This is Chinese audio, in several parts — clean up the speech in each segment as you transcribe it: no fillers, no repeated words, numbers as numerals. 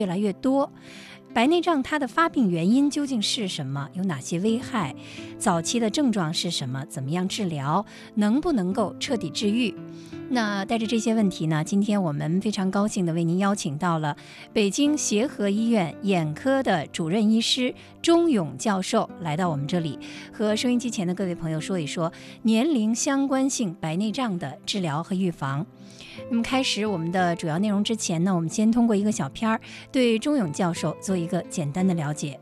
越来越多。白内障它的发病原因究竟是什么？有哪些危害？早期的症状是什么？怎么样治疗？能不能够彻底治愈？那带着这些问题呢，今天我们非常高兴地为您邀请到了北京协和医院眼科的主任医师钟勇教授来到我们这里，和收音机前的各位朋友说一说年龄相关性白内障的治疗和预防。那么开始我们的主要内容之前呢，我们先通过一个小片儿对钟勇教授做一个简单的了解。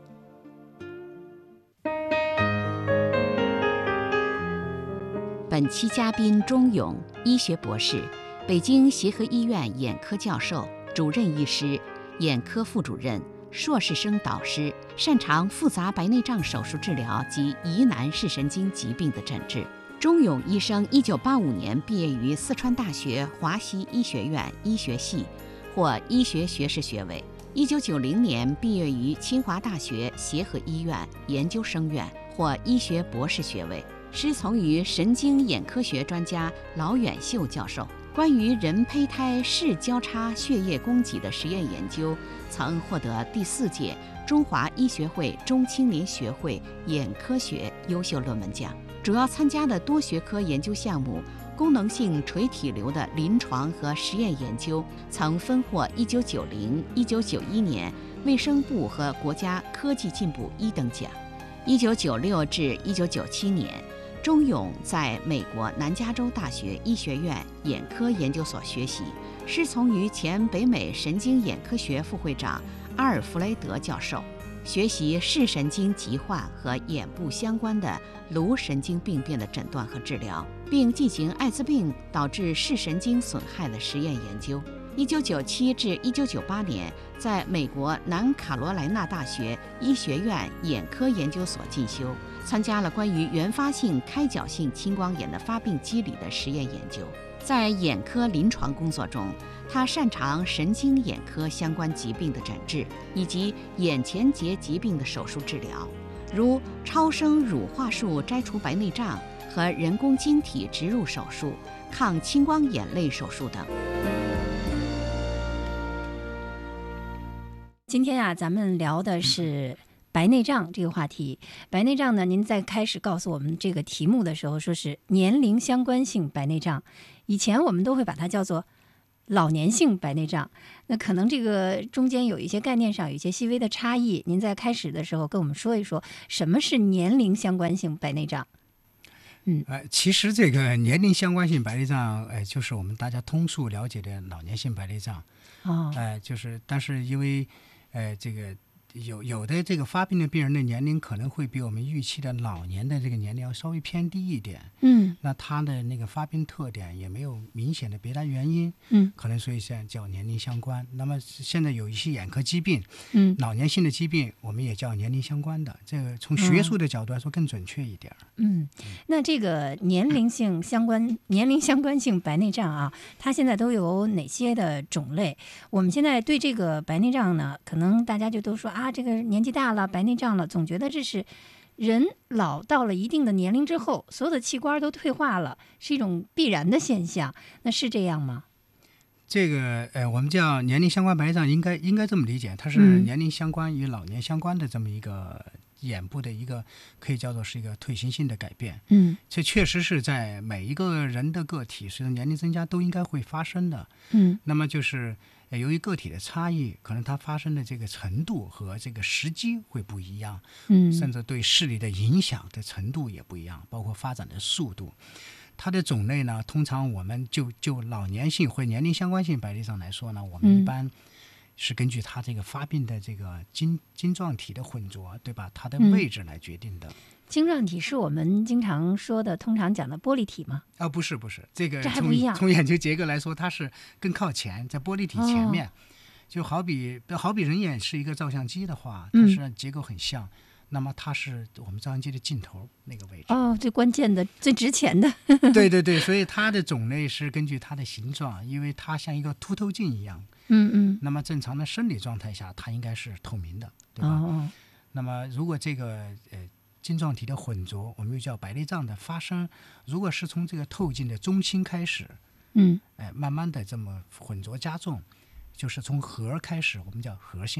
本期嘉宾钟勇，医学博士，北京协和医院眼科教授、主任医师、眼科副主任、硕士生导师，擅长复杂白内障手术治疗及疑难视神经疾病的诊治。钟勇医生1985年毕业于四川大学华西医学院医学系，获医学学士学位。1990年毕业于清华大学协和医院研究生院，获医学博士学位。师从于神经眼科学专家老远秀教授。关于人胚胎视交叉血液供给的实验研究，曾获得第4届中华医学会中青年学会眼科学优秀论文奖。主要参加的多学科研究项目，功能性垂体瘤的临床和实验研究，曾分获1990、1991年卫生部和国家科技进步1等奖。1996至1997年，钟勇在美国南加州大学医学院眼科研究所学习，师从于前北美神经眼科学副会长阿尔弗雷德教授，学习视神经疾患和眼部相关的颅神经病变的诊断和治疗，并进行艾滋病导致视神经损害的实验研究。1997至1998年，在美国南卡罗来纳大学医学院眼科研究所进修，参加了关于原发性开角性青光眼的发病机理的实验研究。在眼科临床工作中，他擅长神经眼科相关疾病的诊治，以及眼前节疾病的手术治疗，如超声乳化术摘除白内障和人工晶体植入手术、抗青光眼类手术等。 今天啊，咱们聊的是白内障这个话题。白内障呢，您在开始告诉我们这个题目的时候，说是年龄相关性白内障。以前我们都会把它叫做老年性白内障，那可能这个中间有一些概念上有一些细微的差异。您在开始的时候跟我们说一说，什么是年龄相关性白内障？ 其实这个年龄相关性白内障，就是我们大家通俗了解的老年性白内障。但是因为这个有的这个发病的病人的年龄可能会比我们预期的老年的这个年龄要稍微偏低一点。那他的那个发病特点也没有明显的别的原因。可能所以现在叫年龄相关。那么现在有一些眼科疾病，老年性的疾病我们也叫年龄相关的，这个从学术的角度来说更准确一点。 那这个年龄相关性白内障啊，它现在都有哪些的种类？我们现在对这个白内障呢，可能大家就都说啊，这个年纪大了白内障了，总觉得这是人老到了一定的年龄之后，所有的器官都退化了，是一种必然的现象。那是这样吗？ 这个我们叫年龄相关白内障，应该这么理解，它是年龄相关与老年相关的这么一个眼部的一个可以叫做是一个退行性的改变。这确实是在每一个人的个体随着年龄增加都应该会发生的。那么就是由于个体的差异，可能它发生的这个程度和这个时机会不一样。甚至对视力的影响的程度也不一样，包括发展的速度。它的种类呢，通常我们就老年性或年龄相关性白内障来说呢，我们一般是根据它这个发病的这个晶状体的混浊，对吧？它的位置来决定的。 晶状体是我们经常说的、通常讲的玻璃体吗？ 不是，这个这还不一样。 从眼球结构来说，它是更靠前，在玻璃体前面。就好比人眼是一个照相机的话，它是结构很像。那么它是我们照相机的镜头那个位置。 最关键的、最值钱的。 对，所以它的种类是根据它的形状，因为它像一个凸透镜一样。那么正常的生理状态下，它应该是透明的，对吧？那么如果这个晶状体的混浊，我们又叫白内障的发生，如果是从这个透镜的中心开始，慢慢的这么混浊加重， 就是从核开始，我们叫核性。